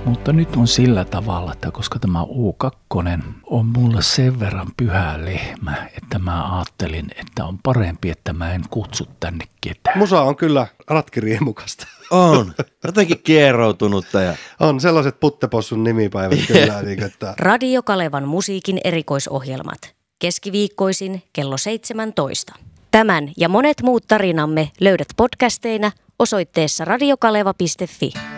Mutta nyt on sillä tavalla, että koska tämä U2 on mulle sen verran pyhä lehmä, että mä ajattelin, että on parempi, että mä en kutsu tänne ketään. Musa on kyllä ratkiriemukasta. On. Jotenkin kieroutunutta. On sellaiset Puttepossun nimipäivät kyllä. Niin, että... Radio Kalevan musiikin erikoisohjelmat. Keskiviikkoisin kello 17. Tämän ja monet muut tarinamme löydät podcasteina osoitteessa radiokaleva.fi.